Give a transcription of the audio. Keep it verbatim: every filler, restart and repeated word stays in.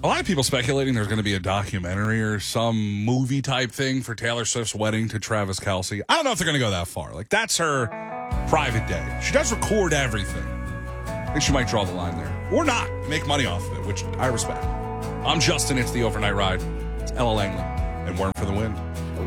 A lot of people speculating there's going to be a documentary or some movie type thing for Taylor Swift's wedding to Travis Kelce. I don't know if they're going to go that far. Like, that's her private day. She does record everything. I think she might draw the line there. Or not. Make money off of it, which I respect. I'm Justin. It's the Overnight Ride. It's Ella Langley and Worm for the Win.